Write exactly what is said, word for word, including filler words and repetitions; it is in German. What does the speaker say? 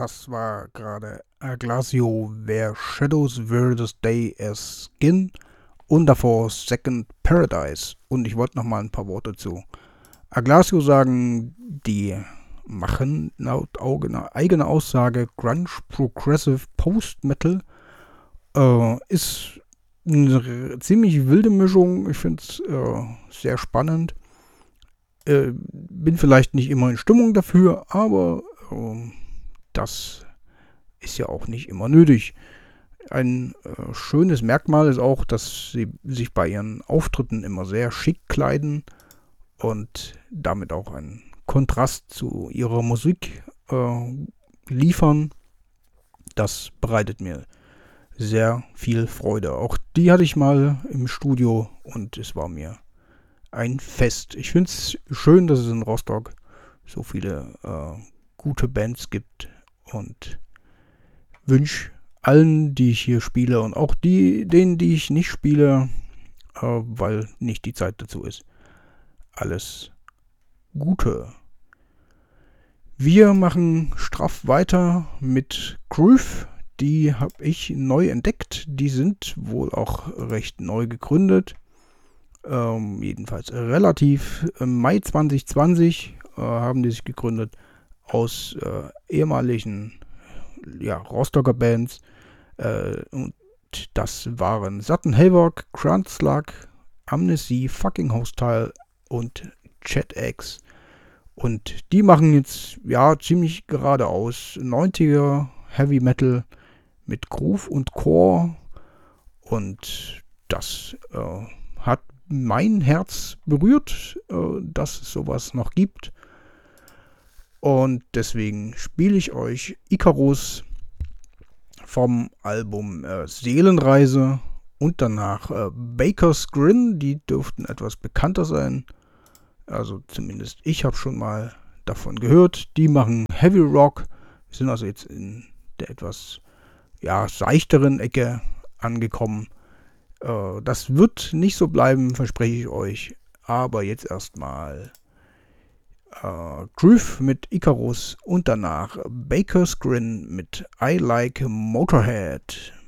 Das war gerade Aglasio, Where Shadows Were This Day as Skin und davor Second Paradise. Und ich wollte noch mal ein paar Worte zu Aglasio sagen. Die machen laut eigener Aussage Grunge, Progressive, Post-Metal. Äh, ist eine ziemlich wilde Mischung. Ich finde es äh, sehr spannend. Äh, bin vielleicht nicht immer in Stimmung dafür, aber äh, das ist ja auch nicht immer nötig. Ein äh, schönes Merkmal ist auch, dass sie sich bei ihren Auftritten immer sehr schick kleiden und damit auch einen Kontrast zu ihrer Musik äh, liefern. Das bereitet mir sehr viel Freude. Auch die hatte ich mal im Studio und es war mir ein Fest. Ich finde es schön, dass es in Rostock so viele äh, gute Bands gibt und wünsche allen, die ich hier spiele und auch die, denen, die ich nicht spiele, äh, weil nicht die Zeit dazu ist, alles Gute. Wir machen straff weiter mit Groove. Die habe ich neu entdeckt. Die sind wohl auch recht neu gegründet. Ähm, jedenfalls relativ. Im Mai zwanzig zwanzig äh, haben die sich gegründet aus äh, ehemaligen ja, Rostocker Bands. Äh, und das waren Sutton Havoc, Grandslug, Amnesty, Fucking Hostile und Chat X. Und die machen jetzt ja ziemlich geradeaus neunziger Heavy Metal mit Groove und Core. Und das äh, hat mein Herz berührt, äh, dass es sowas noch gibt. Und deswegen spiele ich euch Icarus vom Album äh, Seelenreise und danach äh, Baker's Grin. Die dürften etwas bekannter sein. Also zumindest ich habe schon mal davon gehört. Die machen Heavy Rock, sind also jetzt in der etwas ja, seichteren Ecke angekommen. Äh, das wird nicht so bleiben, verspreche ich euch. Aber jetzt erstmal äh, Groove mit Icarus und danach Baker's Grin mit I Like Motorhead.